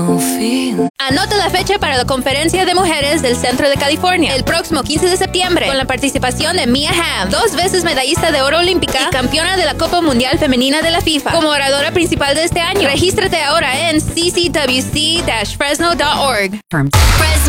Anota la fecha para la Conferencia de Mujeres del Centro de California, el próximo 15 de septiembre, con la participación de Mia Hamm, 2 veces medallista de oro olímpica y campeona de la Copa Mundial Femenina de la FIFA, como oradora principal de este año. Regístrate ahora en ccwc-fresno.org.